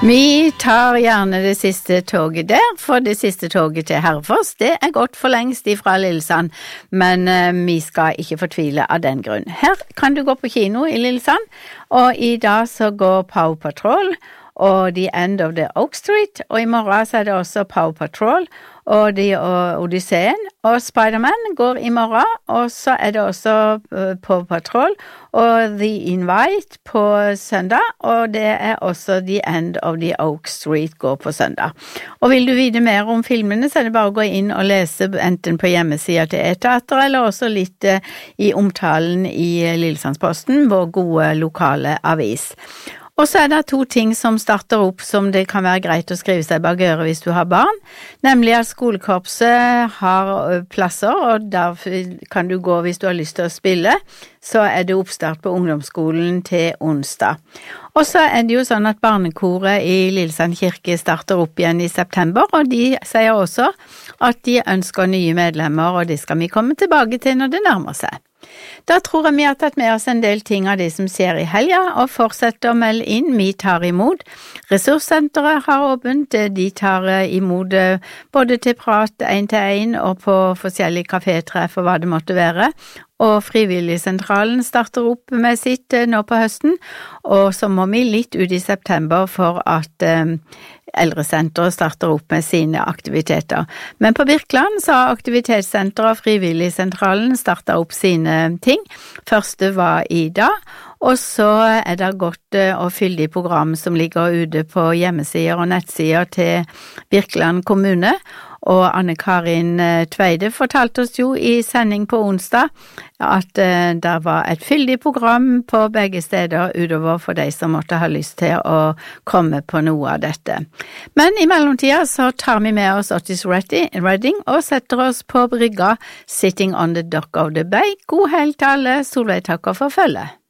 Vi tar gjerne det siste toget der, for det siste toget til Herrefoss, det gått for lengst ifra Lillesand, men vi skal ikke fortvile av den grunn. Her kan du gå på kino i Lillesand, og i dag så går Paw Patrol og The End of the Oak Street, og i morgen så det også Paw Patrol og Odysseen, og Spider-Man går i morgen, og så det også Paw Patrol og The Invite på søndag, og det også The End of the Oak Street går på søndag. Og vil du vite mer om filmene, så det bare å gå inn og lese enten på hjemmesiden til E-teater, eller også litt i omtalen i Lillesandsposten, vår gode lokale avis. Og så det to ting som starter opp som det kan være greit å skrive seg bak øret hvis du har barn, nemlig at skolekorpset har plasser, og der kan du gå hvis du har lyst til å spille, så det oppstart på ungdomsskolen til onsdag. Og så det jo sånn at barnekoret i Lillesand kirke starter opp igjen i september, og de sier også at de ønsker nye medlemmer, og det skal vi komme tilbake til når det nærmer seg. Da tror jeg vi har tatt med oss en del ting av det som skjer i helga, og fortsetter å melde inn. Vi tar imot. Ressurssenteret har åpent. De tar imot både til prat 1-til-1 og på forskjellige kafétreff og hva det måtte være. Og Frivilligsentralen starter opp med sitt nå på høsten, og så må vi litt ut i september for at Eldresenteret starter opp med sine aktiviteter. Men på Birkeland så har aktivitetssenteret og Frivilligsentralen startet opp sine ting. Første var i dag, og så det godt og fyldig program som ligger ute på hjemmesider og nettsider til Birkeland kommune. Og Anne-Karin Tveide fortalte oss jo i sending på onsdag at det var et fyldig program på begge steder utover for de som måtte ha lyst til å komme på noe av dette. Men i mellomtiden så tar vi med oss Otis Redding og setter oss på brygga Sitting on the Dock of the Bay. God helg til alle, Solveig takker for følget.